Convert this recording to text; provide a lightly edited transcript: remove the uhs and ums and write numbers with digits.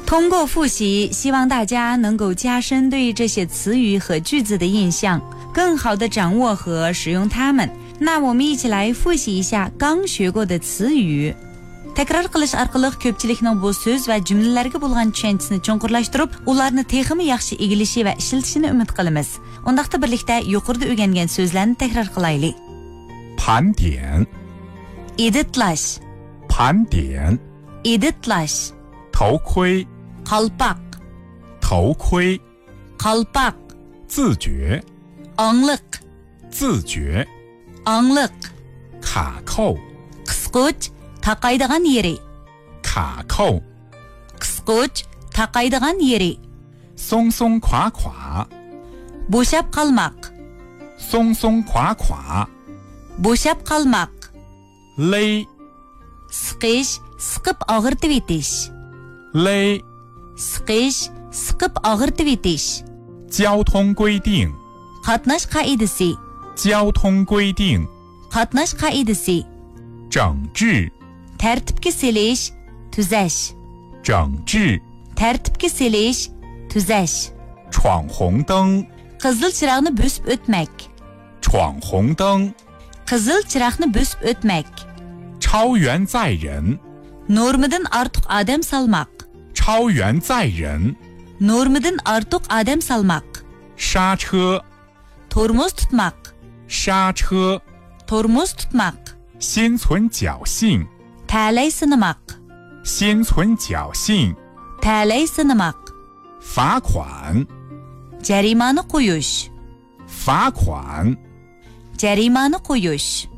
通过复习，希望大家能够加深对这些词语和句子的印象，更好地掌握和使用它们。那我们一起来复习一下刚学过的词语。Tekrar qilish orqali ko'pchilikning bu so'z va jumlalarga bo'lgan tushunchisini cho'nqurlashtirib, ularni texmi yaxshi egilishi va ishlatishini umid qilamiz. Undaqda birlikda yuqorida o'rgangan so'zlarni takror qilaylik. 盘点 Editlash, 盘点 editlash, 头盔 qalpoq, 头盔 qalpoq, 自觉 ongliq, 自觉 ongliq, 卡扣 qisquch, taqaydigan yeri, 卡扣 qisquch, taqaydigan yeri, 松松垮垮 bo'shab qalmoq, 松松垮垮 bo'shab qalmoq, 勒 siqish, siqib og'irtib etish, 勒 siqish, siqib og'irtib etish, 交通规定 qatnash qoidasi, 交通规定 qatnash qoidasi, 整治 tartibga selish, tuzash, 整治 tartibga selish, tuzash, 闯红灯 qizil chiroqni bosib o'tmak, 闯红灯 qizil chiroqni bosib o'tmak, 超员载人 normadan ortiq odam salmoq, 超员载人 normadan ortiq odam salmoq, 刹车 tormoz tutmoq, 刹车 tormoz tutmoq, 心存侥幸 talay sinamoq, 心存侥幸 talay sinamoq, 罚款 jarimani qo'yish, 罚款 jarimani qo'yish.